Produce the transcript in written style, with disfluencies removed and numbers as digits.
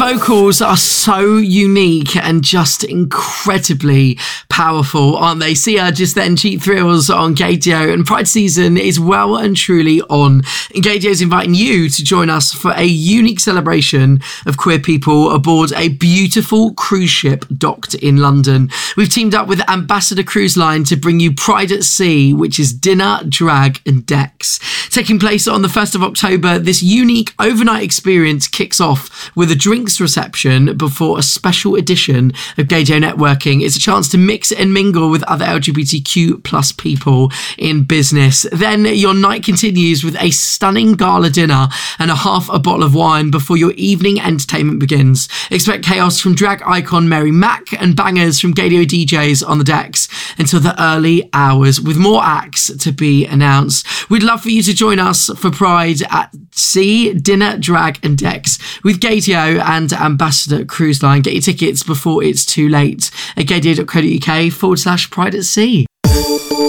vocals are so unique and just incredibly powerful, aren't they? Sia just then Cheap Thrills on Gaydio, and Pride season is well and truly on. And Gaydio is inviting you to join us for a unique celebration of queer people aboard a beautiful cruise ship docked in London. We've teamed up with Ambassador Cruise Line to bring you Pride at Sea, which is dinner, drag and decks. Taking place on the 1st of October, this unique overnight experience kicks off with a drinks reception before a special edition of Gaydio Networking. It's a chance to mix and mingle with other LGBTQ plus people in business. Then your night continues with a stunning gala dinner and half a bottle of wine before your evening entertainment begins. Expect chaos from drag icon Mary Mack and bangers from Gaydio DJs on the decks until the early hours, with more acts to be announced. We'd love for you to join us for Pride at Sea, dinner, drag and decks with Gaydio and Ambassador Cruise Line. Get your tickets before it's too late at gaydio.co.uk/Pride at Sea.